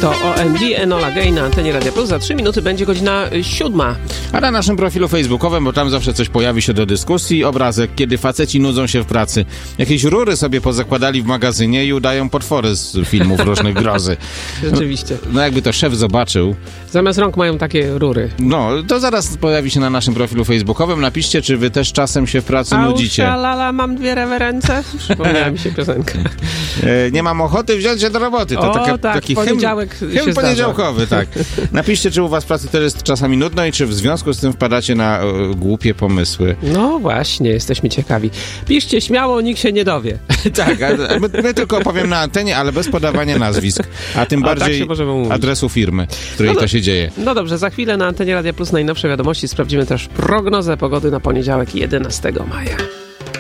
To OMG, Enola Gay na antenie Radia Plus. Za 3 minuty będzie godzina 7. A na naszym profilu facebookowym, bo tam zawsze coś pojawi się do dyskusji, obrazek, kiedy faceci nudzą się w pracy. Jakieś rury sobie pozakładali w magazynie i udają potwory z filmów różnych grozy. Rzeczywiście. No jakby to szef zobaczył. Zamiast rąk mają takie rury. No, to zaraz pojawi się na naszym profilu facebookowym. Napiszcie, czy wy też czasem się w pracy nudzicie. Lala, mam 2 rewerencje. Przypomniała mi się piosenka. Nie mam ochoty wziąć się do roboty. To taki poniedziałek hymn poniedziałkowy, tak. Napiszcie, czy u was w pracy też jest czasami nudno i czy w związku z tym wpadacie na głupie pomysły. No właśnie, jesteśmy ciekawi. Piszcie śmiało, nikt się nie dowie. Tak, my tylko opowiem na antenie, ale bez podawania nazwisk, a tym bardziej adresu firmy, w której to się dzieje. No dobrze, za chwilę na antenie Radia Plus najnowsze wiadomości. Sprawdzimy też prognozę pogody na poniedziałek 11 maja.